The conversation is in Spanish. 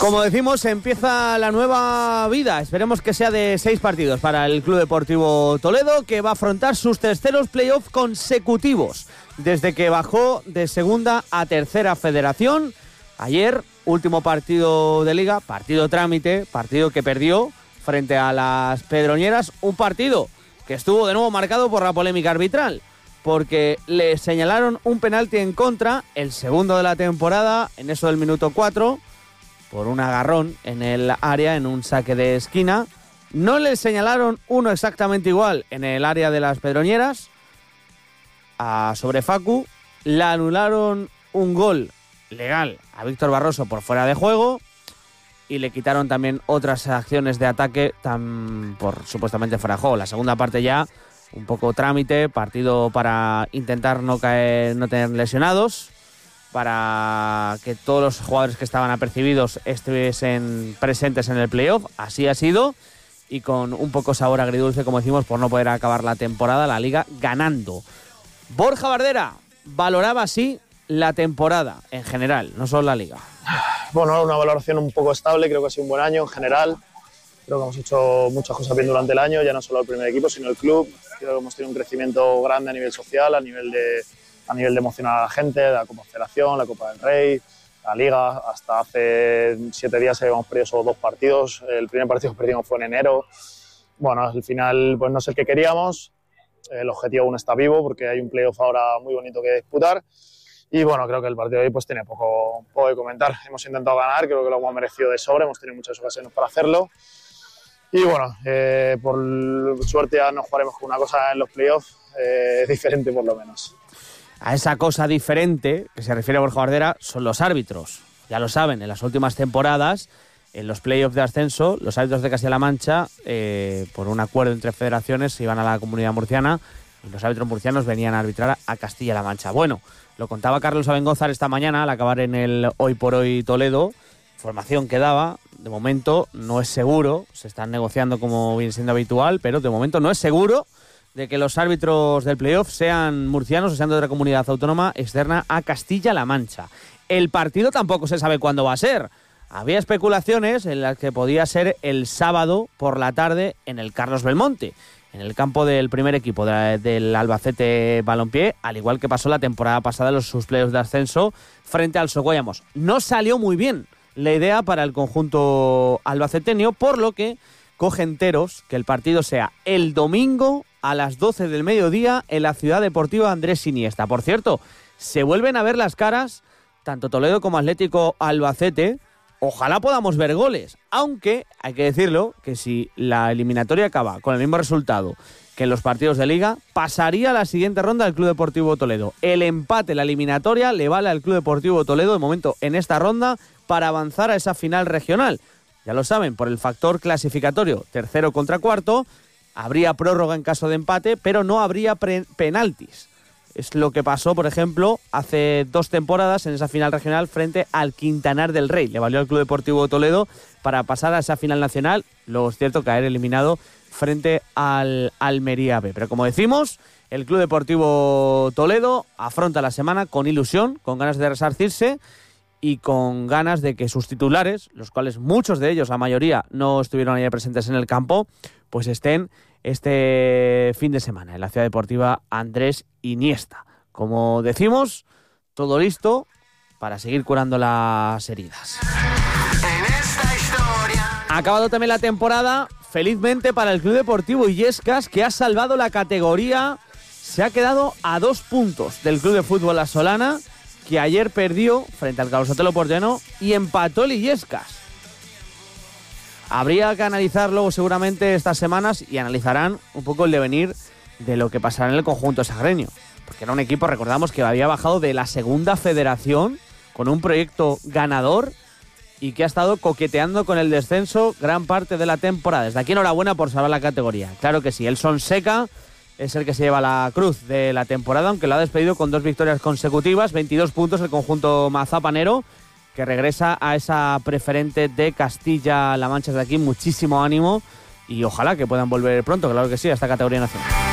Como decimos, empieza la nueva vida. Esperemos que sea de 6 partidos para el Club Deportivo Toledo, que va a afrontar sus terceros playoffs consecutivos desde que bajó de segunda a tercera federación. Ayer, último partido de liga, partido trámite, partido que perdió frente a las Pedroñeras, un partido que estuvo de nuevo marcado por la polémica arbitral, porque le señalaron un penalti en contra, el segundo de la temporada, en eso del minuto 4, por un agarrón en el área, en un saque de esquina. No le señalaron uno exactamente igual en el área de las Pedroñeras sobre Facu. Le anularon un gol legal a Víctor Barroso por fuera de juego y le quitaron también otras acciones de ataque por supuestamente fuera de juego. La segunda parte ya un poco trámite, partido para intentar no tener lesionados, para que todos los jugadores que estaban apercibidos estuviesen presentes en el playoff. Así ha sido, y con un poco sabor agridulce, como decimos, por no poder acabar la temporada, la liga ganando. Borja Bardera valoraba así la temporada en general, no solo la liga. Bueno, una valoración un poco estable, creo que ha sido un buen año en general. Creo que hemos hecho muchas cosas bien durante el año, ya no solo el primer equipo, sino el club. Creo que hemos tenido un crecimiento grande a nivel social, a nivel de emocionar a la gente, de la Copa Federación, la Copa del Rey, la Liga. Hasta hace 7 días habíamos perdido solo 2 partidos. El primer partido que perdimos fue en enero. Bueno, al final pues no es el que queríamos. El objetivo aún está vivo porque hay un playoff ahora muy bonito que disputar. Y bueno, creo que el partido de hoy pues tiene poco que comentar. Hemos intentado ganar, creo que lo hemos merecido de sobra, hemos tenido muchas ocasiones para hacerlo. Y bueno, por suerte ya nos jugaremos con una cosa en los playoffs diferente por lo menos. A esa cosa diferente que se refiere a Borja Bardera son los árbitros. Ya lo saben, en las últimas temporadas, en los playoffs de ascenso, los árbitros de Castilla-La Mancha, por un acuerdo entre federaciones, iban a la Comunidad Murciana y los árbitros murcianos venían a arbitrar a Castilla-La Mancha. Bueno, lo contaba Carlos Abengózar esta mañana al acabar en el Hoy por Hoy Toledo. Información que daba, de momento no es seguro, se están negociando como viene siendo habitual, pero de momento no es seguro de que los árbitros del playoff sean murcianos o sean de otra comunidad autónoma externa a Castilla-La Mancha. El partido tampoco se sabe cuándo va a ser. Había especulaciones en las que podía ser el sábado por la tarde en el Carlos Belmonte, en el campo del primer equipo del Albacete Balompié, al igual que pasó la temporada pasada en sus playoffs de ascenso frente al Soguayamos. No salió muy bien la idea para el conjunto albaceteño, por lo que coge enteros que el partido sea el domingo a las 12 del mediodía en la Ciudad Deportiva Andrés Iniesta. Por cierto, se vuelven a ver las caras tanto Toledo como Atlético Albacete. Ojalá podamos ver goles, aunque hay que decirlo que si la eliminatoria acaba con el mismo resultado que en los partidos de liga, pasaría a la siguiente ronda el Club Deportivo Toledo. El empate en la eliminatoria le vale al Club Deportivo Toledo de momento en esta ronda para avanzar a esa final regional. Ya lo saben, por el factor clasificatorio, tercero contra cuarto, habría prórroga en caso de empate, pero no habría penaltis. Es lo que pasó, por ejemplo, hace 2 temporadas en esa final regional frente al Quintanar del Rey. Le valió al Club Deportivo Toledo para pasar a esa final nacional. Luego es cierto caer eliminado frente al Almería B. Pero como decimos, el Club Deportivo Toledo afronta la semana con ilusión, con ganas de resarcirse y con ganas de que sus titulares, los cuales muchos de ellos, la mayoría, no estuvieron ayer presentes en el campo, pues estén este fin de semana en la Ciudad Deportiva Andrés Iniesta. Como decimos, todo listo para seguir curando las heridas. Ha acabado también la temporada, felizmente para el Club Deportivo Illescas, que ha salvado la categoría. Se ha quedado a 2 puntos del Club de Fútbol La Solana, que ayer perdió frente al Carlos Sotelo Porteño y empató el Illescas. Habría que analizar luego seguramente estas semanas y analizarán un poco el devenir de lo que pasará en el conjunto sagreño. Porque era un equipo, recordamos, que había bajado de la segunda federación con un proyecto ganador y que ha estado coqueteando con el descenso gran parte de la temporada. Desde aquí enhorabuena por salvar la categoría. Claro que sí, el Sonseca es el que se lleva la cruz de la temporada, aunque lo ha despedido con 2 victorias consecutivas, 22 puntos el conjunto mazapanero, que regresa a esa preferente de Castilla-La Mancha. De aquí muchísimo ánimo y ojalá que puedan volver pronto, claro que sí, a esta categoría nacional.